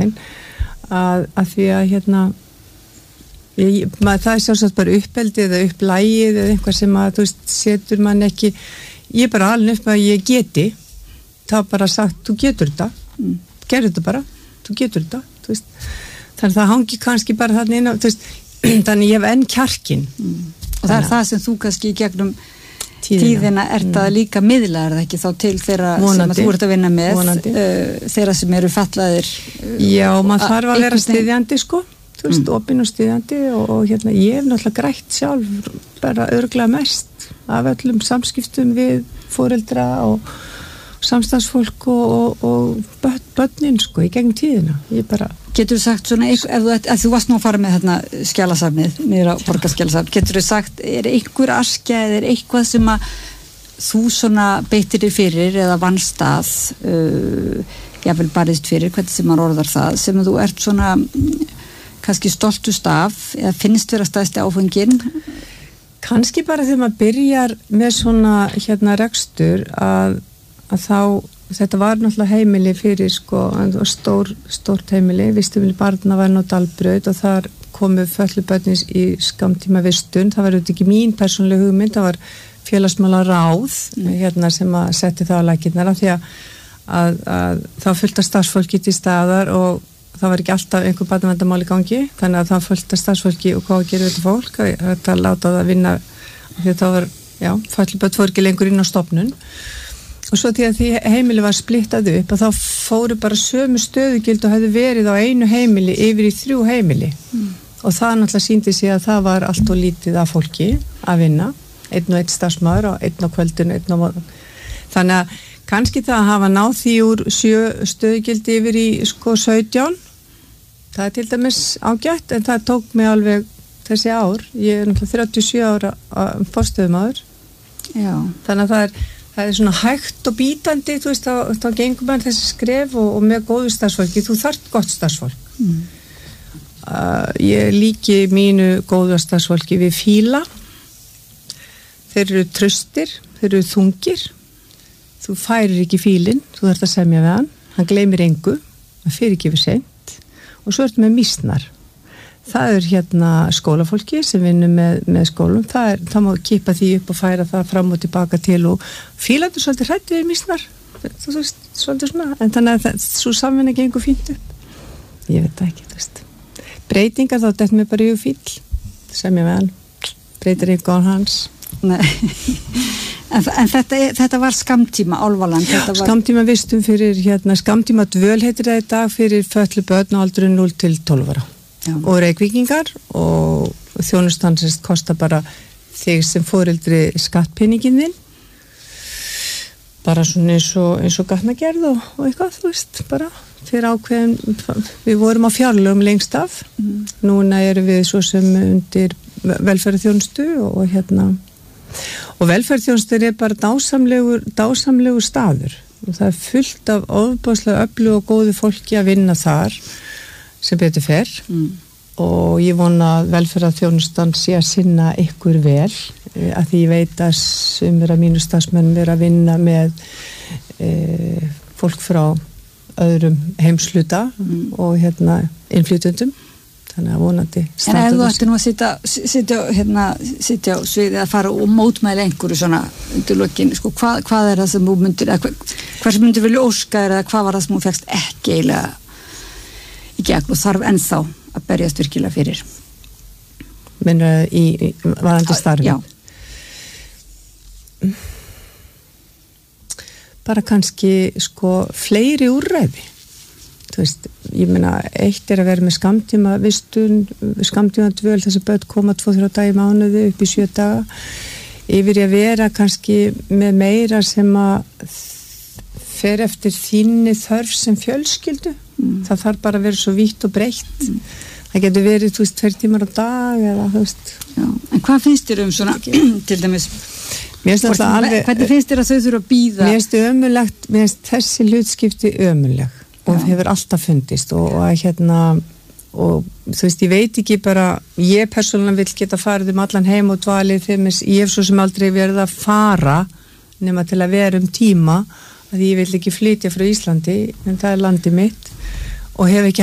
veginn að því að það sjálfsagt bara uppeldið eða upplægið eða eitthvað sem að, þú veist, setur mann ekki, ég bara alveg upp að ég geti, þá bara sagt, þú getur þetta, gerðu þetta bara, þú getur þetta, þú veist, þannig að það hangi kannski bara þarna inn á, þú veist, þannig ég hef enn kjarkin. Og það er það sem þú kannski í gegnum tíðina ert að líka miðlaðar ekki þá til þeirra sem að þú ert að vinna með, þeirra sem eru fatlaðir. Já, maður þarf að vera styðjandi, sko. Þú veist, opinn og styðjandi og ég hef náttúrulega grætt sjálf bara örugglega mest af öllum samskiptum við foreldra og samstagsfólk og börnin, sko, í gegnum tíðina. Ég bara... Getur þú sagt svona, ef þú varst nú að fara með þarna skjalasafnið, niður á borgarskjalasafn, getur þú sagt, er einhver askja eða er eitthvað sem að þú svona beittir þér fyrir eða vannst að, jafnvel barðist fyrir, hvernig sem maður orðar það, sem að þú ert svona kannski stoltust af eða finnst vera stæðsti áfengin? Kannski bara þegar maður byrjar með svona rekstur að þá, þetta var náttúrulega heimili fyrir sko, stórt heimili, vistumili barnavæn og Dalbraut og þar komu föllubörnis í skammtíma vistun, það var auðvitað ekki mín persónuleg hugmynd, það var félagsmála ráð sem að setti það á lakirnar af því að það fylgta starfsfólki til staðar og það var ekki alltaf einhver barnaverndarmál í gangi, þannig að það fylgta starfsfólki og hvað gerir þetta fólk, þetta láta það að vinna því að það var, föllubörn fór ekki lengur inn á stofnun og svo því að því heimili var splittað upp að þá fóru bara sömu stöðugjöld og hefðu verið á einu heimili yfir í 3 heimili og það náttúrulega sýndi sig að það var allt og lítið af fólki að vinna, 1 og 1 starfsmaður og 1 á kvöldinu, 1 á morgun. Þannig að kannski það að hafa náð því úr 7 stöðugildi yfir í sko 17, það til dæmis ágætt en það tók mig alveg þessi ár, ég er náttúrulega 37 ára forstöðumaður. Já. Þannig að það er svona hægt og bítandi, þú veist, þá gengur mann þessi skref og með góðu starfsfólki, þú þarft gott starfsfólk. Ég líki mínu góðu starfsfólki við fíla, þeir eru traustir, þeir eru þungir, þú færir ekki fílinn, þú þarft að semja við hann gleymir engu, hann fyrir ekki við seint og svo ertu með mísnar. Það skólafólki sem vinnur með skólum, það má kippa því upp og færa það fram og tilbaka til og fílandur svolítið hræddu við mísnar, þú veist, svolítið svona, en þannig að svo samvinna gengur fínt upp. Ég veit það ekki, þú veist. Breytingar þá dætt mér bara í fíl, semja við hann, breytir ekki á hans. Nei. En þetta var skammtíma álvaland. Skammtíma vistum fyrir skammtíma dvöl heitir það í dag fyrir fötlu börn á aldurinn 0 til 12 ára. Já. Og Reykvíkingar og þjónustan sem kostar bara þig sem foreldri skattpenningin þinn bara svona eins og gatnagerð og eitthvað, þú veist, bara fyrir ákveðin, við vorum á fjárlögum lengst af, núna erum við svo sem undir velferðarþjónustu og velferðarþjónustu er bara dásamlegur staður og það er fullt af ofboðslega öflugu og góðu fólki að vinna þar sem betur fer og ég vona að velferðarþjónustan sé að sinna ykkur vel að því ég veit að sumir af mínu starfsmenn vera að vinna með fólk frá öðrum heimsluta og innflytjendum þannig að vonandi En ef þú ætti nú að sitja á sviði að fara og mótmæla einhverju svona undir lokin, sko, hvað er það sem þú myndir hvers myndir vilja óska eða hvað var það sem þú fékkst ekki eiginlega í gegn og þarf ennþá að berjast virkilega fyrir. Menn í varandi starfi? Já. Bara kannski, sko, fleiri úrræði. Þú veist, ég meina, eitt er að vera með skammtíma vistun, skammtíma dvöl, þessi börn koma 2-3 daga í mánuði upp í 7 daga, yfir í að vera kannski með meira sem að fer eftir þínni þörf sem fjölskyldu. Það þarf bara að vera svo vítt og breytt. Það getur verið, þú veist, 2 tímar á dag eða, þú veist. Já. En hvað finnst þér svona, til dæmis, hvernig finnst þér að þau þurfa að bíða? Mér finnst þessi hlutskipti ömuleg og hefur alltaf fundist og og þú veist, ég veit ekki bara, ég persónulega vil geta farið allan heim og dvalið þeim, ég hef svo sem aldrei verið að fara nema til að vera tíma að ég vil ekki flytja frá Íslandi en það er landið mitt og hef ekki